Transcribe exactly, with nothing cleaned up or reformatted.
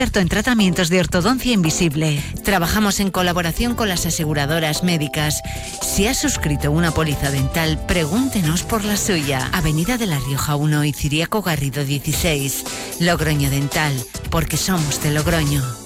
en tratamientos de ortodoncia invisible. Trabajamos en colaboración con las aseguradoras médicas. Si has suscrito una póliza dental, pregúntenos por la suya. Avenida de La Rioja uno y Ciriaco Garrido dieciséis. Logroño Dental, porque somos de Logroño.